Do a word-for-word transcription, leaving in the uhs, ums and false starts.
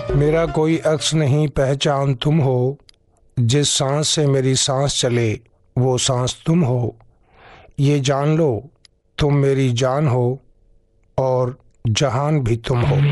मेरा कोई अक्स नहीं पहचान तुम हो, जिस सांस से मेरी सांस चले वो सांस तुम हो। ये जान लो तुम मेरी जान हो और जहान भी तुम हो।